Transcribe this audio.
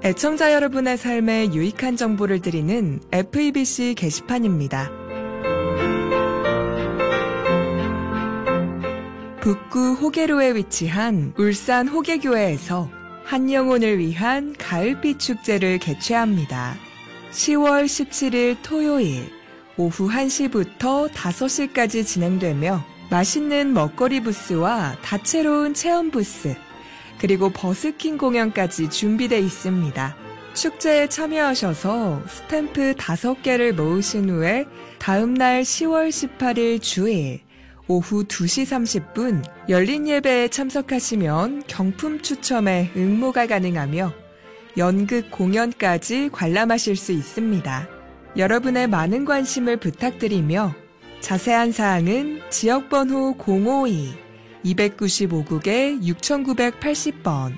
애청자 여러분의 삶에 유익한 정보를 드리는 FEBC 게시판입니다. 북구 호계로에 위치한 울산 호계교회에서 한 영혼을 위한 가을빛 축제를 개최합니다. 10월 17일 토요일 오후 1시부터 5시까지 진행되며 맛있는 먹거리 부스와 다채로운 체험 부스, 그리고 버스킹 공연까지 준비되어 있습니다. 축제에 참여하셔서 스탬프 5개를 모으신 후에 다음날 10월 18일 주일 오후 2시 30분 열린 예배에 참석하시면 경품 추첨에 응모가 가능하며 연극 공연까지 관람하실 수 있습니다. 여러분의 많은 관심을 부탁드리며 자세한 사항은 지역번호 052-295국에 6980번